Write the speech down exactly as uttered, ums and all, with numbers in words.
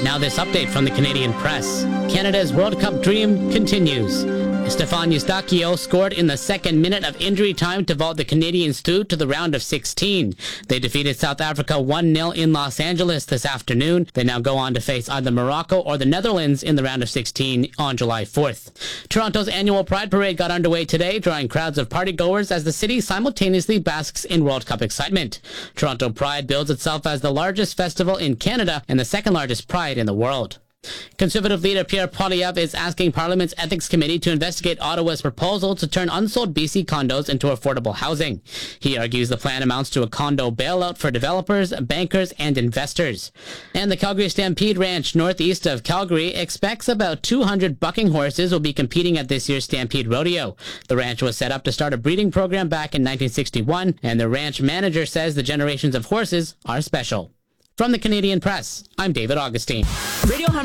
Now this update from the Canadian Press. Canada's World Cup dream continues. Stefan Eustáquio scored in the second minute of injury time to vault the Canadians through to the round of sixteen. They defeated South Africa one nil in Los Angeles this afternoon. They now go on to face either Morocco or the Netherlands in the round of sixteen on July fourth. Toronto's annual Pride Parade got underway today, drawing crowds of partygoers as the city simultaneously basks in World Cup excitement. Toronto Pride bills itself as the largest festival in Canada and the second largest pride in the world. Conservative leader Pierre Poilievre is asking Parliament's Ethics Committee to investigate Ottawa's proposal to turn unsold B C condos into affordable housing. He argues the plan amounts to a condo bailout for developers, bankers, and investors. And the Calgary Stampede Ranch, northeast of Calgary, expects about two hundred bucking horses will be competing at this year's Stampede Rodeo. The ranch was set up to start a breeding program back in nineteen sixty-one, and the ranch manager says the generations of horses are special. From the Canadian Press, I'm David Augustine. Radio